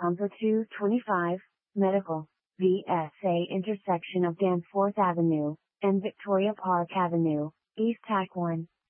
Number 225, Medical, VSA intersection of Danforth Avenue and Victoria Park Avenue, East Tack 1.